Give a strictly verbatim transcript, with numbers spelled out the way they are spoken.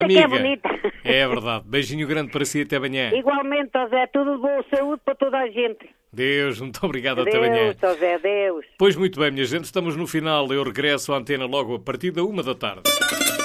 bonita que é Amiga. bonita. É verdade. Beijinho grande para si e até amanhã. Igualmente, ó Zé, tudo de boa saúde para toda a gente. Deus, muito obrigado, até amanhã. Deus, ó Zé, Deus. Pois muito bem, minha gente, estamos no final. Eu regresso à antena logo a partir da uma da tarde.